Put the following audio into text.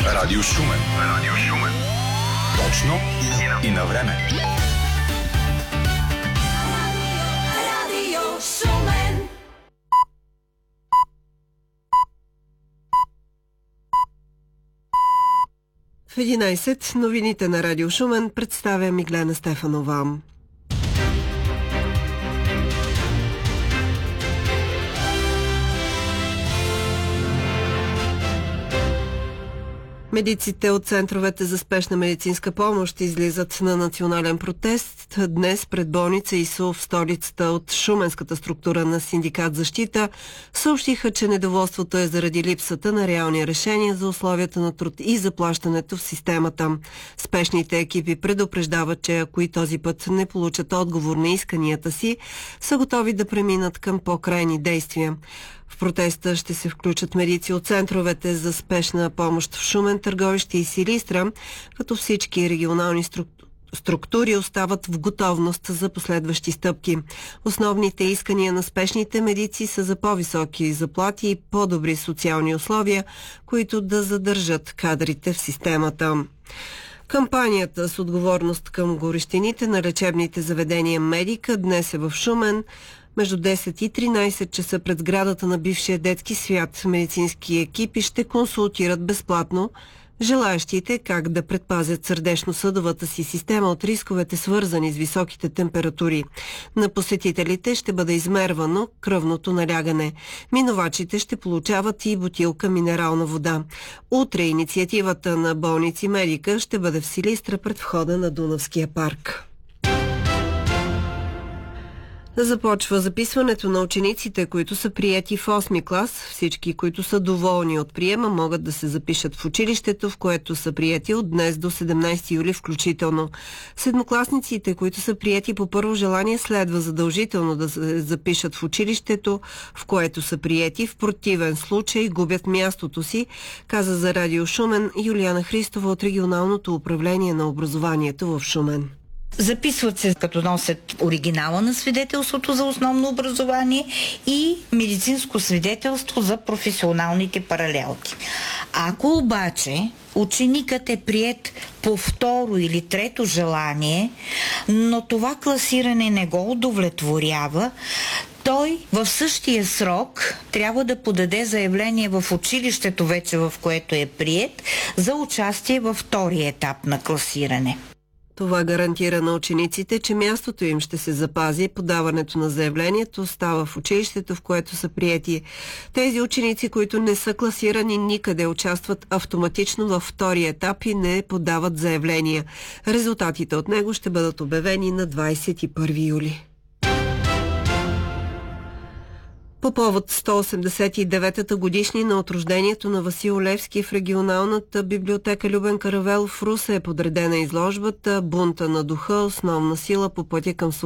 Радио Шумен. Радио Шумен. Точно и на време. Радио Шумен. В 11 новините на Радио Шумен представя Миглена Стефанова. Медиците от центровете за спешна медицинска помощ излизат на национален протест днес пред болница ИСУ в столицата. От шуменската структура на Синдикат защита съобщиха, че недоволството е заради липсата на реални решения за условията на труд и заплащането в системата. Спешните екипи предупреждават, че ако и този път не получат отговор на исканията си, са готови да преминат към по-крайни действия. В протеста ще се включат медици от центровете за спешна помощ в Шумен, Търговище и Силистра, като всички регионални структури остават в готовност за последващи стъпки. Основните искания на спешните медици са за по-високи заплати и по-добри социални условия, които да задържат кадрите в системата. Кампанията с отговорност към горещините на лечебните заведения Медика днес е в Шумен. Между 10 и 13 часа пред сградата на бившия детски свят медицински екипи ще консултират безплатно желаящите как да предпазят сърдечно-съдовата си система от рисковете, свързани с високите температури. На посетителите ще бъде измервано кръвното налягане. Минувачите ще получават и бутилка минерална вода. Утре инициативата на болници Медика ще бъде в Силистра пред входа на Дунавския парк. Започва записването на учениците, които са приети в 8 клас. Всички, които са доволни от приема, могат да се запишат в училището, в което са приети от днес до 17 юли включително. Седмокласниците, които са приети по първо желание, следва задължително да се запишат в училището, в което са приети. В противен случай губят мястото си, каза за Радио Шумен Юлиана Христова от регионалното управление на образованието в Шумен. Записват се като носят оригинала на свидетелството за основно образование и медицинско свидетелство за професионалните паралелки. Ако обаче ученикът е приет по второ или трето желание, но това класиране не го удовлетворява, той в същия срок трябва да подаде заявление в училището вече, в което е приет, за участие във втория етап на класиране. Това гарантира на учениците, че мястото им ще се запази. Подаването на заявлението става в училището, в което са приети. Тези ученици, които не са класирани никъде, участват автоматично във втория етап и не подават заявления. Резултатите от него ще бъдат обявени на 21 юли. По повод 189-та годишнина от рождението на Васил Левски в регионалната библиотека Любен Каравелов в Русе е подредена изложбата "Бунта на духа. Основна сила по пътя към